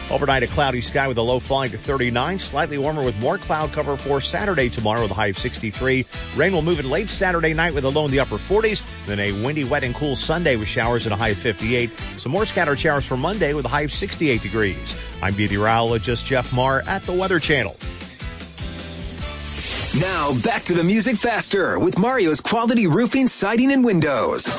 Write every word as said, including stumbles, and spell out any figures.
Overnight, a cloudy sky with a low falling to thirty-nine. Slightly warmer with more cloud cover for Saturday tomorrow with a high of sixty-three. Rain will move in late Saturday night with a low in the upper forties. Then a windy, wet, and cool Sunday with showers and a high of fifty-eight. Some more scattered showers for Monday with a high of sixty-eight degrees. I'm meteorologist Jeff Marr at the Weather Channel. Now back to the music faster with Mario's Quality Roofing, Siding, and Windows.